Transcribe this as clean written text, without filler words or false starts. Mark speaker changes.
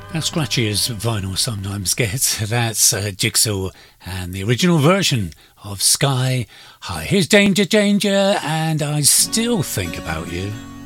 Speaker 1: How scratchy as vinyl sometimes gets. That's Jigsaw and the original version of Sky High. Here's Danger Danger and I Still Think About You.